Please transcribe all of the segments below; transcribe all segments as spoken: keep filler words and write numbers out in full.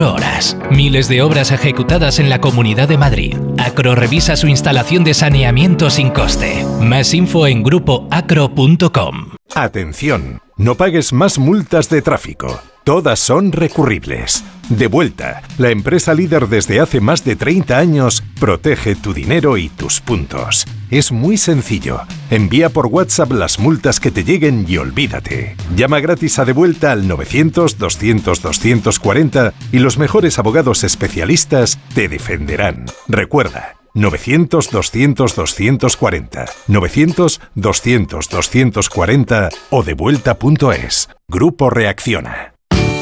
Horas. Miles de obras ejecutadas en la Comunidad de Madrid. Acro revisa su instalación de saneamiento sin coste. Más info en grupo acro punto com. Atención, no pagues más multas de tráfico. Todas son recurribles. Devuelta, la empresa líder desde hace más de treinta años, protege tu dinero y tus puntos. Es muy sencillo. Envía por WhatsApp las multas que te lleguen y olvídate. Llama gratis a Devuelta al novecientos, doscientos, doscientos cuarenta y los mejores abogados especialistas te defenderán. Recuerda, novecientos, doscientos, doscientos cuarenta, novecientos, doscientos, doscientos cuarenta o devuelta punto es. Grupo Reacciona.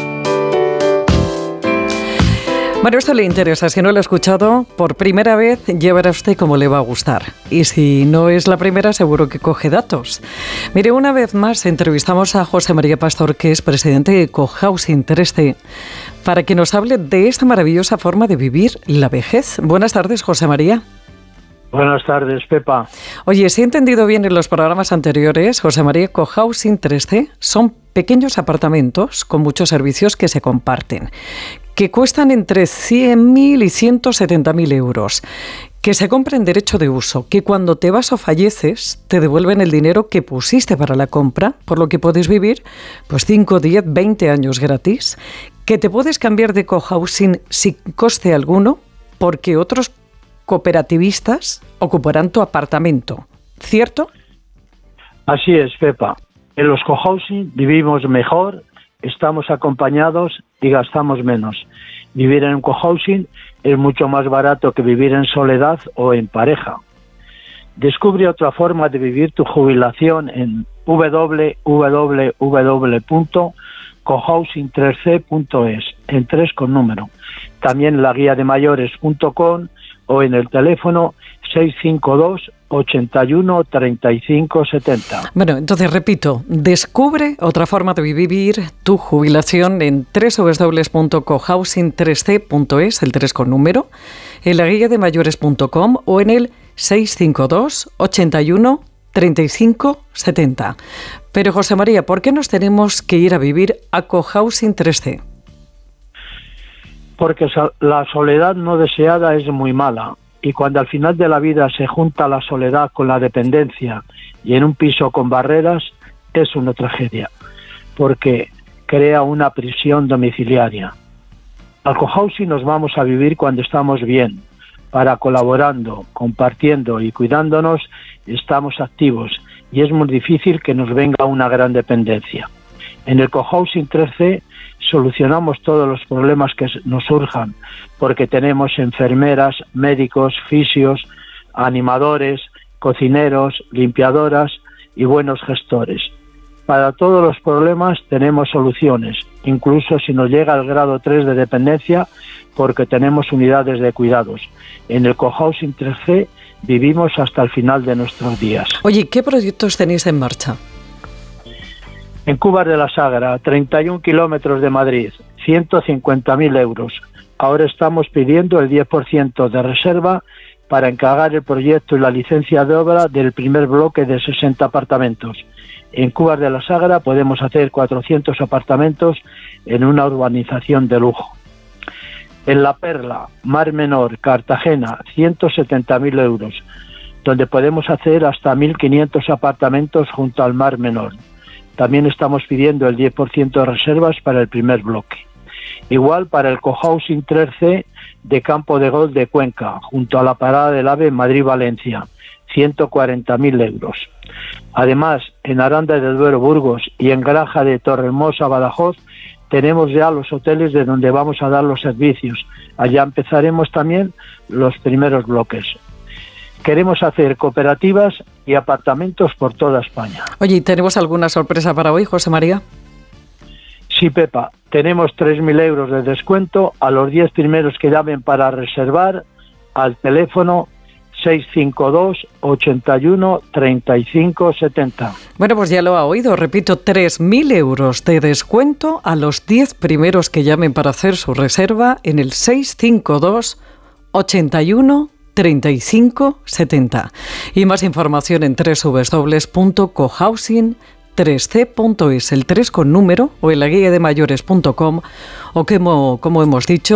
Bueno, esto le interesa. Si no lo ha escuchado, por primera vez ya verá usted cómo le va a gustar. Y si no es la primera, seguro que coge datos. Mire, una vez más entrevistamos a José María Pastor, que es presidente de Cohousing tres C, para que nos hable de esta maravillosa forma de vivir la vejez. Buenas tardes, José María. Buenas tardes, Pepa. Oye, si he entendido bien en los programas anteriores, José María, Cohousing tres C son pequeños apartamentos con muchos servicios que se comparten, que cuestan entre cien mil y ciento setenta mil euros, que se compran derecho de uso, que cuando te vas o falleces te devuelven el dinero que pusiste para la compra, por lo que puedes vivir pues cinco, diez, veinte años gratis, que te puedes cambiar de cohousing sin coste alguno, porque otros cooperativistas ocuparán tu apartamento, ¿cierto? Así es, Pepa. En los cohousing vivimos mejor, estamos acompañados y gastamos menos. Vivir en un cohousing es mucho más barato que vivir en soledad o en pareja. Descubre otra forma de vivir tu jubilación en doble u doble u doble u punto cohousing tres c punto es, en tres con número. También en la guía de mayores punto com o en el teléfono seis cinco dos, ochenta y uno, treinta y cinco setenta. Bueno, entonces repito, descubre otra forma de vivir tu jubilación en doble u doble u doble u punto cohousing tres c punto es, el tres con número, en la guía de mayores punto com o en el seis cinco dos, ochenta y uno, treinta y cinco setenta. Pero José María, ¿por qué nos tenemos que ir a vivir a Cohousing tres C? Porque la soledad no deseada es muy mala. Y cuando al final de la vida se junta la soledad con la dependencia y en un piso con barreras, es una tragedia, porque crea una prisión domiciliaria. Al cohousing nos vamos a vivir cuando estamos bien, para colaborando, compartiendo y cuidándonos, estamos activos y es muy difícil que nos venga una gran dependencia. En el Cohousing tres C solucionamos todos los problemas que nos surjan, porque tenemos enfermeras, médicos, fisios, animadores, cocineros, limpiadoras y buenos gestores. Para todos los problemas tenemos soluciones, incluso si nos llega al grado tres de dependencia, porque tenemos unidades de cuidados. En el Cohousing tres C vivimos hasta el final de nuestros días. Oye, ¿qué proyectos tenéis en marcha? En Cubas de la Sagra, treinta y un kilómetros de Madrid, ciento cincuenta mil euros. Ahora estamos pidiendo el diez por ciento de reserva para encargar el proyecto y la licencia de obra del primer bloque de sesenta apartamentos. En Cubas de la Sagra podemos hacer cuatrocientos apartamentos en una urbanización de lujo. En La Perla, Mar Menor, Cartagena, ciento setenta mil euros, donde podemos hacer hasta mil quinientos apartamentos junto al Mar Menor. También estamos pidiendo el diez por ciento de reservas para el primer bloque. Igual para el Cohousing tres C de Campo de Gol de Cuenca, junto a la parada del AVE Madrid-Valencia, ciento cuarenta mil euros. Además, en Aranda de Duero, Burgos y en Granja de Torremosa, Badajoz, tenemos ya los hoteles de donde vamos a dar los servicios. Allá empezaremos también los primeros bloques. Queremos hacer cooperativas y apartamentos por toda España. Oye, ¿tenemos alguna sorpresa para hoy, José María? Sí, Pepa, tenemos tres mil euros de descuento a los diez primeros que llamen para reservar al teléfono seis cinco dos, ochenta y uno, treinta y cinco setenta. Bueno, pues ya lo ha oído, repito, tres mil euros de descuento a los diez primeros que llamen para hacer su reserva en el seis cinco dos, ochenta y uno, treinta y cinco setenta. Y más información en doble u doble u doble u punto cohousing tres c punto es, el tres con número, o en la guía de mayores punto com, o como, como hemos dicho,